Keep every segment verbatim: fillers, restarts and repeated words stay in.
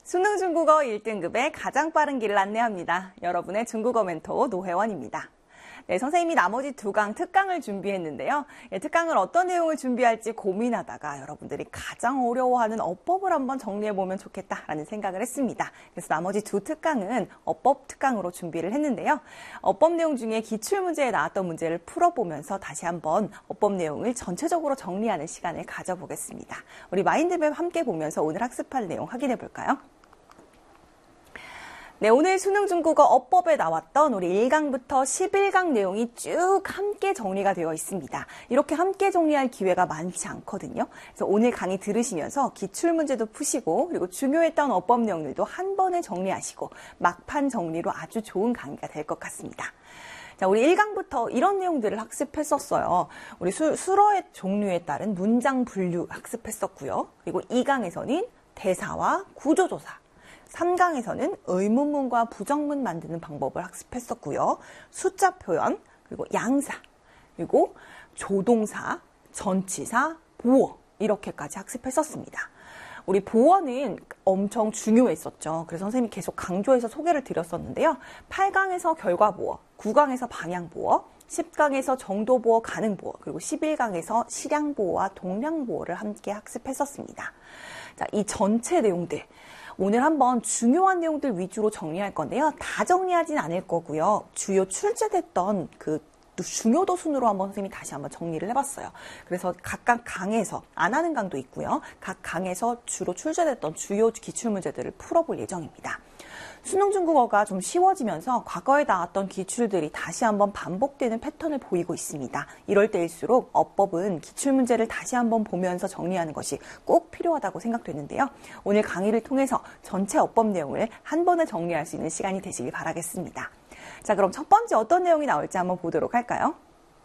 수능 중국어 일 등급의 가장 빠른 길을 안내합니다. 여러분의 중국어 멘토 노혜원입니다. 네, 선생님이 나머지 두 강 특강을 준비했는데요. 예, 특강을 어떤 내용을 준비할지 고민하다가 여러분들이 가장 어려워하는 어법을 한번 정리해보면 좋겠다라는 생각을 했습니다. 그래서 나머지 두 특강은 어법 특강으로 준비를 했는데요. 어법 내용 중에 기출문제에 나왔던 문제를 풀어보면서 다시 한번 어법 내용을 전체적으로 정리하는 시간을 가져보겠습니다. 우리 마인드맵 함께 보면서 오늘 학습할 내용 확인해 볼까요? 네, 오늘 수능 중국어 어법에 나왔던 우리 일 강부터 십일 강 내용이 쭉 함께 정리가 되어 있습니다. 이렇게 함께 정리할 기회가 많지 않거든요. 그래서 오늘 강의 들으시면서 기출문제도 푸시고 그리고 중요했던 어법 내용들도 한 번에 정리하시고 막판 정리로 아주 좋은 강의가 될 것 같습니다. 자, 우리 일 강부터 이런 내용들을 학습했었어요. 우리 수, 수어의 종류에 따른 문장 분류 학습했었고요. 그리고 이 강에서는 대사와 구조조사, 삼 강에서는 의문문과 부정문 만드는 방법을 학습했었고요. 숫자 표현, 그리고 양사, 그리고 조동사, 전치사, 보어 이렇게까지 학습했었습니다. 우리 보어는 엄청 중요했었죠. 그래서 선생님이 계속 강조해서 소개를 드렸었는데요. 팔 강에서 결과보어, 구 강에서 방향보어, 십 강에서 정도보어, 가능보어, 그리고 십일 강에서 실량보어와 동량보어를 함께 학습했었습니다. 자, 이 전체 내용들 오늘 한번 중요한 내용들 위주로 정리할 건데요. 다 정리하진 않을 거고요. 주요 출제됐던 그 중요도 순으로 한번 선생님이 다시 한번 정리를 해봤어요. 그래서 각각 강에서, 안 하는 강도 있고요. 각 강에서 주로 출제됐던 주요 기출문제들을 풀어볼 예정입니다. 수능 중국어가 좀 쉬워지면서 과거에 나왔던 기출들이 다시 한번 반복되는 패턴을 보이고 있습니다. 이럴 때일수록 어법은 기출문제를 다시 한번 보면서 정리하는 것이 꼭 필요하다고 생각되는데요. 오늘 강의를 통해서 전체 어법 내용을 한 번에 정리할 수 있는 시간이 되시길 바라겠습니다. 자, 그럼 첫 번째 어떤 내용이 나올지 한번 보도록 할까요?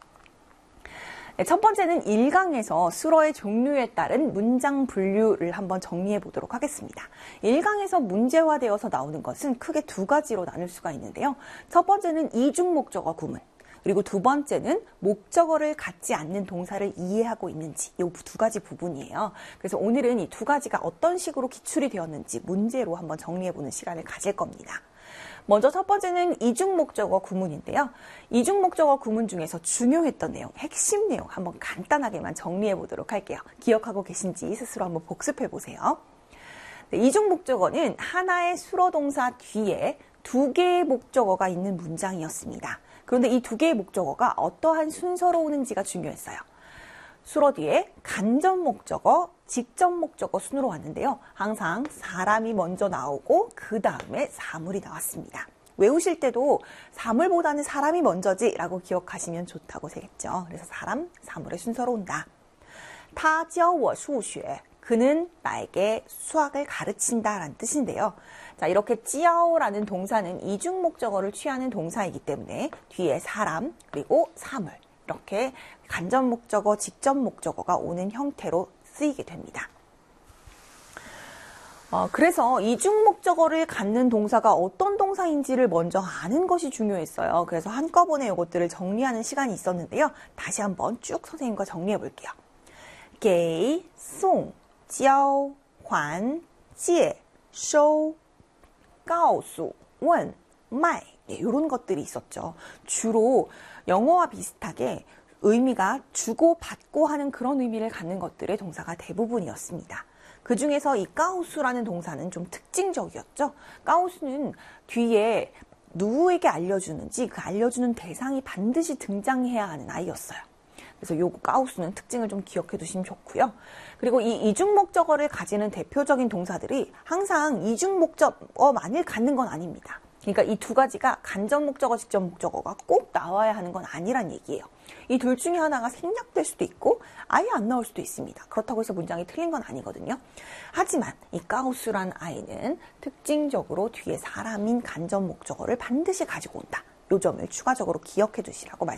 네, 첫 번째는 일 강에서 수어의 종류에 따른 문장 분류를 한번 정리해 보도록 하겠습니다. 일 강에서 문제화되어서 나오는 것은 크게 두 가지로 나눌 수가 있는데요. 첫 번째는 이중 목적어 구문, 그리고 두 번째는 목적어를 갖지 않는 동사를 이해하고 있는지 이 두 가지 부분이에요. 그래서 오늘은 이 두 가지가 어떤 식으로 기출이 되었는지 문제로 한번 정리해 보는 시간을 가질 겁니다. 먼저 첫 번째는 이중 목적어 구문인데요. 이중 목적어 구문 중에서 중요했던 내용, 핵심 내용 한번 간단하게만 정리해 보도록 할게요. 기억하고 계신지 스스로 한번 복습해 보세요. 네, 이중 목적어는 하나의 수로 동사 뒤에 두 개의 목적어가 있는 문장이었습니다. 그런데 이 두 개의 목적어가 어떠한 순서로 오는지가 중요했어요. 수로 뒤에 간접 목적어, 직접 목적어 순으로 왔는데요. 항상 사람이 먼저 나오고 그 다음에 사물이 나왔습니다. 외우실 때도 사물보다는 사람이 먼저지 라고 기억하시면 좋다고 되겠죠. 그래서 사람, 사물의 순서로 온다. 他教我数学. 그는 나에게 수학을 가르친다 라는 뜻인데요. 자, 이렇게 찌아오라는 동사는 이중 목적어를 취하는 동사이기 때문에 뒤에 사람 그리고 사물 이렇게 간접 목적어, 직접 목적어가 오는 형태로 쓰이게 됩니다. 어, 그래서 이중 목적어를 갖는 동사가 어떤 동사인지를 먼저 아는 것이 중요했어요. 그래서 한꺼번에 이것들을 정리하는 시간이 있었는데요. 다시 한번 쭉 선생님과 정리해 볼게요. 给, 送, 交, 还, 借, 收, 告诉, 问, 卖 네, 이런 것들이 있었죠. 주로 영어와 비슷하게 의미가 주고 받고 하는 그런 의미를 갖는 것들의 동사가 대부분이었습니다. 그 중에서 이 까우수라는 동사는 좀 특징적이었죠. 까우수는 뒤에 누구에게 알려주는지 그 알려주는 대상이 반드시 등장해야 하는 아이였어요. 그래서 요 까우수는 특징을 좀 기억해 두시면 좋고요. 그리고 이 이중 목적어를 가지는 대표적인 동사들이 항상 이중 목적어만을 갖는 건 아닙니다. 그러니까 이 두 가지가 간접 목적어, 직접 목적어가 꼭 나와야 하는 건 아니란 얘기예요. 이 둘 중에 하나가 생략될 수도 있고 아예 안 나올 수도 있습니다. 그렇다고 해서 문장이 틀린 건 아니거든요. 하지만 이 까우스란 아이는 특징적으로 뒤에 사람인 간접 목적어를 반드시 가지고 온다. 이 점을 추가적으로 기억해 두시라고 말씀드립니다.